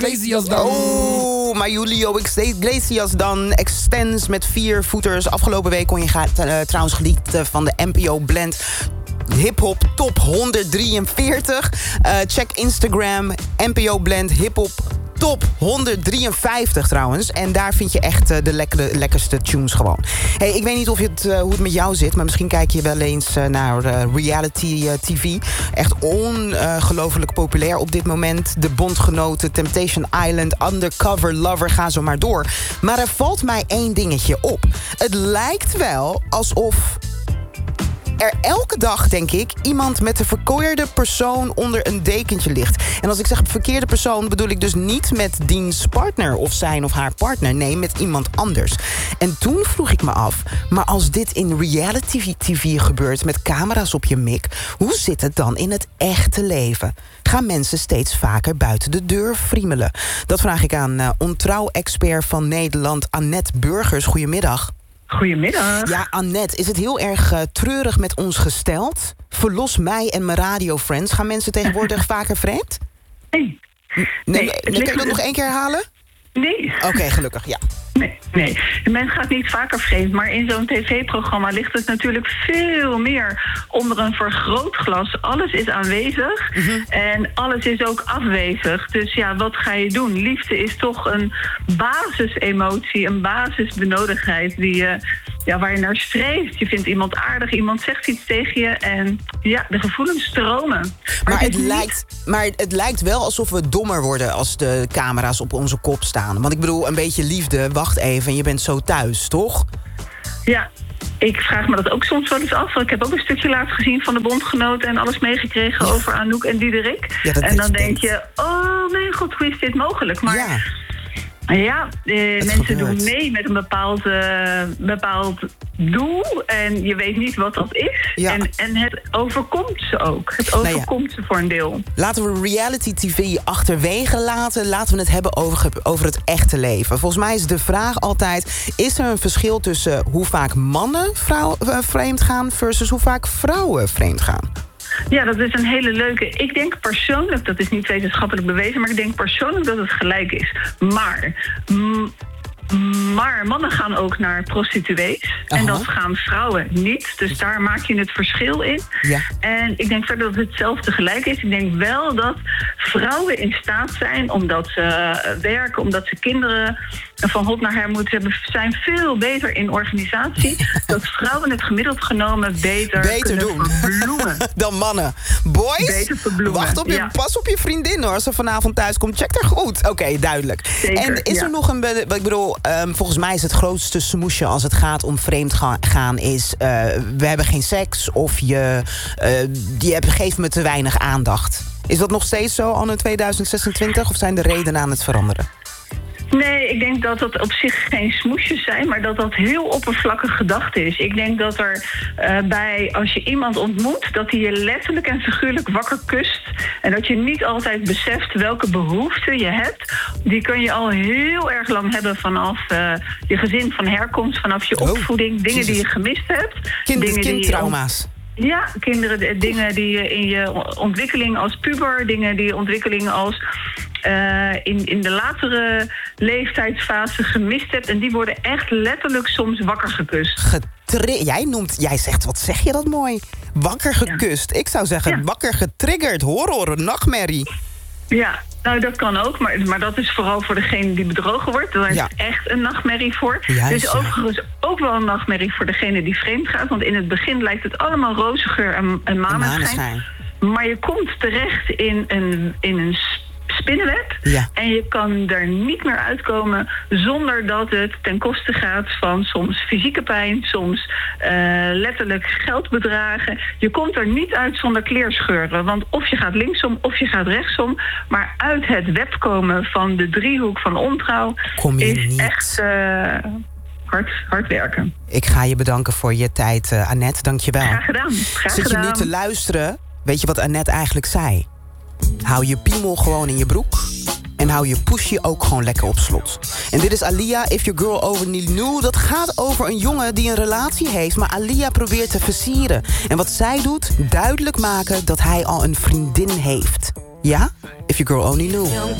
Iglesias dan. Oh, maar Julio Iglesias dan. Extens met 4 voeters. Afgelopen week kon je trouwens genieten van de NPO Blend Hip-hop Top 143. Check Instagram, NPO Blend Hip-hop Top 153 trouwens. En daar vind je echt de lekkerste tunes gewoon. Hey, ik weet niet hoe het met jou zit, maar misschien kijk je wel eens naar reality TV. Echt ongelooflijk populair op dit moment. De Bondgenoten, Temptation Island, Undercover Lover, ga zo maar door. Maar er valt mij één dingetje op. Het lijkt wel alsof er elke dag, denk ik, iemand met de verkeerde persoon onder een dekentje ligt. En als ik zeg verkeerde persoon, bedoel ik dus niet met diens partner of zijn of haar partner. Nee, met iemand anders. En toen vroeg ik me af, maar als dit in reality TV gebeurt met camera's op je mik, hoe zit het dan in het echte leven? Gaan mensen steeds vaker buiten de deur friemelen? Dat vraag ik aan ontrouw-expert van Nederland, Annette Burgers. Goedemiddag. Goedemiddag. Ja, Annette, is het heel erg treurig met ons gesteld? Verlos mij en mijn radiofriends. Gaan mensen tegenwoordig vaker vreemd? Nee. Nee, kan je dat nog 1 keer herhalen? Nee. Oké, gelukkig, ja. Nee. De mens gaat niet vaker vreemd, maar in zo'n tv-programma ligt het natuurlijk veel meer onder een vergrootglas. Alles is aanwezig en alles is ook afwezig. Dus ja, wat ga je doen? Liefde is toch een basisemotie, een basisbenodigdheid waar je naar streeft. Je vindt iemand aardig, iemand zegt iets tegen je en ja, de gevoelens stromen. Maar het lijkt wel alsof we dommer worden als de camera's op onze kop staan. Want ik bedoel, een beetje liefde, wacht even, je bent zo thuis, toch? Ja, ik vraag me dat ook soms wel eens af. Want ik heb ook een stukje laatst gezien van de Bondgenoten en alles meegekregen over Anouk en Diederik. Ja, en dan denk je, oh mijn god, hoe is dit mogelijk? Maar ja, mensen doen mee met een bepaald doel en je weet niet wat dat is. Ja. En het overkomt ze ook. Het overkomt ze voor een deel. Laten we reality TV achterwege laten. Laten we het hebben over het echte leven. Volgens mij is de vraag altijd, is er een verschil tussen hoe vaak mannen vreemd gaan versus hoe vaak vrouwen vreemd gaan? Ja, dat is een hele leuke. Ik denk persoonlijk, dat is niet wetenschappelijk bewezen, maar ik denk persoonlijk dat het gelijk is. Maar mannen gaan ook naar prostituees. En dat gaan vrouwen niet. Dus daar maak je het verschil in. Ja. En ik denk verder dat het hetzelfde gelijk is. Ik denk wel dat vrouwen in staat zijn, omdat ze werken, omdat ze kinderen van hot naar her moeten hebben, zijn veel beter in organisatie. Dat vrouwen het gemiddeld genomen beter doen verbloemen. Dan mannen. Boys, wacht pas op je vriendin hoor. Als ze vanavond thuis komt, check haar goed. Oké, duidelijk. Zeker, en is er nog een, ik bedoel, volgens mij is het grootste smoesje als het gaat om vreemd gaan is, we hebben geen seks of geeft me te weinig aandacht. Is dat nog steeds zo anno 2026 of zijn de redenen aan het veranderen? Nee, ik denk dat dat op zich geen smoesjes zijn, maar dat dat heel oppervlakkig gedacht is. Ik denk dat er als je iemand ontmoet, dat hij je letterlijk en figuurlijk wakker kust. En dat je niet altijd beseft welke behoeften je hebt. Die kun je al heel erg lang hebben vanaf je gezin van herkomst, vanaf je opvoeding, dingen die je gemist hebt. Kindtrauma's. Ja, kinderen, dingen die je in je ontwikkeling als puber, dingen die je ontwikkeling als in de latere leeftijdsfase gemist hebt. En die worden echt letterlijk soms wakker gekust. Jij zegt, wat zeg je dat mooi? Wakker gekust. Ja. Ik zou zeggen, wakker getriggerd. Horror, nachtmerrie. Ja, nou dat kan ook, maar dat is vooral voor degene die bedrogen wordt. Daar is echt een nachtmerrie voor. Dus overigens ook wel een nachtmerrie voor degene die vreemd gaat. Want in het begin lijkt het allemaal roze geur en maneschijn. Maar je komt terecht in een spinnenweb. Ja. En je kan er niet meer uitkomen zonder dat het ten koste gaat van soms fysieke pijn, soms letterlijk geldbedragen. Je komt er niet uit zonder kleerscheuren. Want of je gaat linksom of je gaat rechtsom. Maar uit het web komen van de driehoek van ontrouw is niet. Echt hard werken. Ik ga je bedanken voor je tijd, Annette. Dank je wel. Graag gedaan. Zit je nu te luisteren? Weet je wat Annette eigenlijk zei? Hou je piemel gewoon in je broek. En hou je pushje ook gewoon lekker op slot. En dit is Aaliyah, If Your Girl Only Knew. Dat gaat over een jongen die een relatie heeft, maar Aaliyah probeert te versieren. En wat zij doet, duidelijk maken dat hij al een vriendin heeft. Ja? If Your Girl Only Knew.